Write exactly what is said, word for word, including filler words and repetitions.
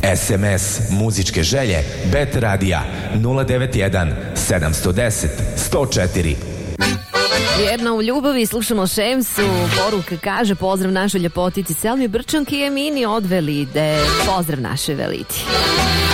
S M S muzičke želje Bet Radija nula devet jedan sedam jedan nula sto četiri. Vjerno u ljubavi slušamo Šemsu. Poruka kaže pozdrav našoj ljepotici Selmi Brčanki i Emini od Velide. Pozdrav našoj Velidi.